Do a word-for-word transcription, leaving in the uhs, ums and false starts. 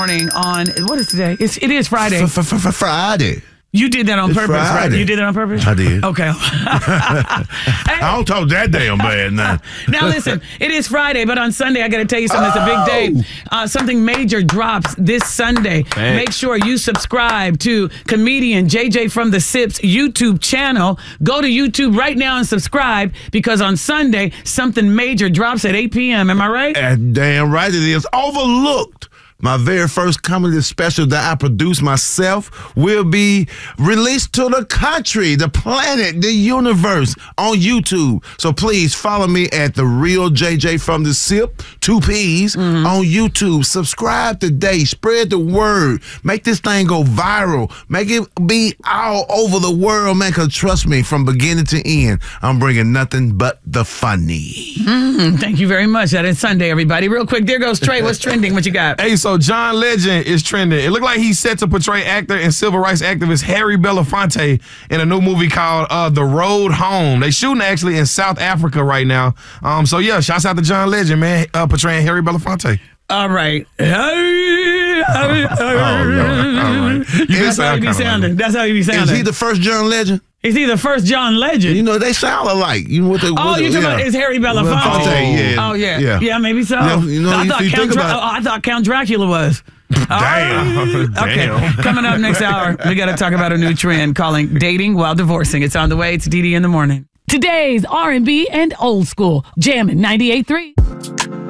Morning on, what is today? It's, it is Friday. Friday. You did that on It's purpose, right? Friday. You did that on purpose? I did. Okay. I don't talk that damn bad now. Now listen, it is Friday, but on Sunday, I got to tell you something. It's a big day. Uh, something major drops this Sunday. Man. Make sure you subscribe to comedian J J from the Sips YouTube channel. Go to YouTube right now and subscribe because on Sunday, something major drops at eight p.m. Am I right? And damn right it is. Overlooked. My very first comedy special that I produced myself will be released to the country, the planet, the universe on YouTube. So please follow me at The Real J J from the Sip, two P's, mm-hmm. on YouTube. Subscribe today. Spread the word. Make this thing go viral. Make it be all over the world, man, because trust me, from beginning to end, I'm bringing nothing but the funny. Mm, thank you very much. That is Sunday, everybody. Real quick, there goes Trey. What's trending? What you got? Hey, so John Legend is trending. It looked like he's set to portray actor and civil rights activist Harry Belafonte in a new movie called uh, The Road Home. They shooting actually in South Africa right now. Um, so yeah, shouts out to John Legend, man, uh, portraying Harry Belafonte. All right. Hey, hey, hey. Oh, Lord. All right. You That's how he be sounding. That's how he be sounding. Is he the first John Legend? Is he the first John Legend? You know, they sound alike. You know what they Oh, what you they, talking yeah. about is Harry Belafonte? Belafonte, yeah. Oh, yeah. Yeah. Yeah, maybe so. Yeah, you know, I, if thought you Count think Dra- about it. oh, I thought Count Dracula was. Damn. Oh, okay. Damn. Coming up next hour, we got to talk about a new trend calling dating while divorcing. It's on the way. It's D D in the morning. Today's R and B and old school. Jamming ninety-eight point three.